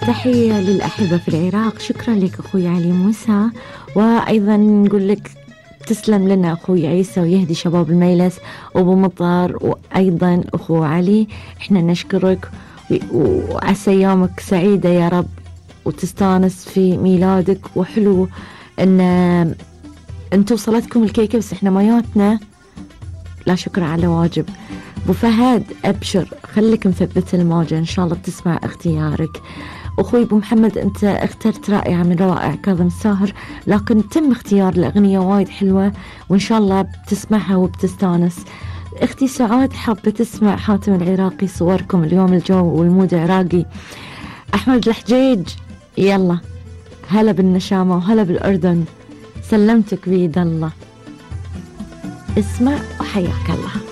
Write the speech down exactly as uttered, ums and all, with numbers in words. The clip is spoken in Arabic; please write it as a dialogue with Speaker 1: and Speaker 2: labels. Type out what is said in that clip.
Speaker 1: تحية للأحبة في العراق. شكرا لك أخوي علي موسى، وأيضا نقول لك تسلم لنا أخوي عيسى ويهدي شباب الميلس وأبو مطر، وأيضا أخو علي احنا نشكرك وعسى أيامك سعيدة يا رب وتستانس في ميلادك. وحلو أن أنتوا وصلتكم الكيكة بس احنا ماياتنا لا شكر على واجب. أبو فهد أبشر خليك مثبت الموجة إن شاء الله بتسمع اختيارك. أخوي أبو محمد أنت اخترت رائعة من روائع كاظم الساهر، لكن تم اختيار الأغنية وايد حلوة وإن شاء الله بتسمعها وبتستانس. اختي سعاد حابة تسمع حاتم العراقي صوركم اليوم الجو والمود عراقي. أحمد الحجيج يلا هلا بالنشامة وهلا بالأردن، سلمتك بيد الله، اسمع وحياك الله.